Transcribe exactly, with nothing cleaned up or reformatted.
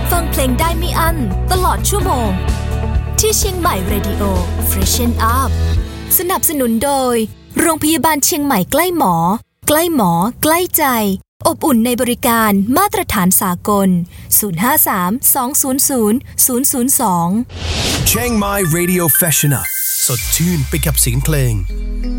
ฟังเพลงได้ไม่อั้นตลอดชั่วโมงที่เชียงใหม่ Radio Freshen Up สนับสนุนโดยโรงพยาบาลเชียงใหม่ใกล้หมอใกล้หมอใกล้ใจอบอุ่นในบริการมาตรฐานสากลศูนย์ ห้า สาม สอง ศูนย์ ศูนย์ ศูนย์ ศูนย์ สอง Chiang Mai Radio Freshen Up สดชื่นไปกับเสียงเพลง